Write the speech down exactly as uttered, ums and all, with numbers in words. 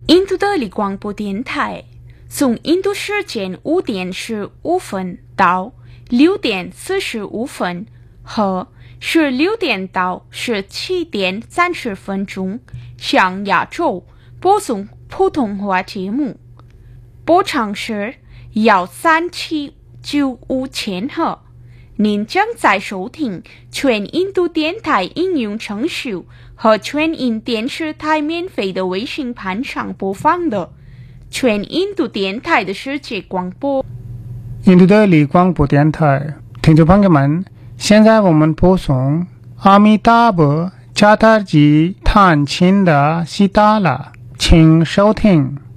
印度德里广播电台，从印度时间五点十五分到六点四十五分和十六点到十七点三十分钟向亚洲播送普通话节目，波长是幺三七九五千赫。您将在收听全印度电台应用程序和全印电视台免费的微信盘上播放的全印度电台的世界广播。 印度的里广播电台，听众朋友们，现在我们播送阿弥达婆加达吉探亲的西达拉，请收听。